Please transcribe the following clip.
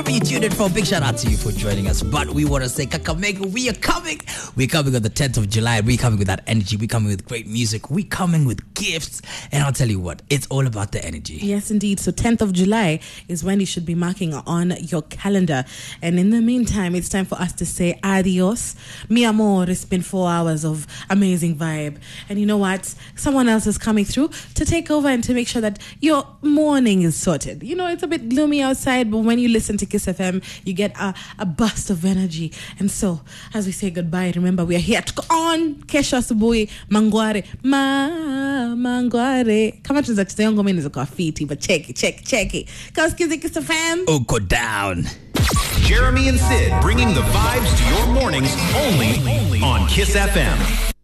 wherever you tuned in from, big shout out to you for joining us. But we want to say, Kakamega, we are coming. We're coming on the 10th of July. We're coming with that energy. We're coming with great music. We're coming with gifts. And I'll tell you what, it's all about the energy. Yes, indeed. So 10th of July is when you should be marking on your calendar. And in the meantime, it's time for us to say adios. Mi amor, it's been 4 hours of amazing vibe. And you know what? Someone else is coming through to take over and to make sure that your morning is sorted. You know, it's a bit gloomy outside, but when you listen to Kiss FM, you get a burst of energy. And so, as we say goodbye, remember we are here to go on. Kesho asubuhi, mangware, mangware. Kama tunacheza yango mimi nizo kwa fiti, but check it. Cause Kiss FM. Oh, go down. Jeremy and Sid bringing the vibes to your mornings only on Kiss FM.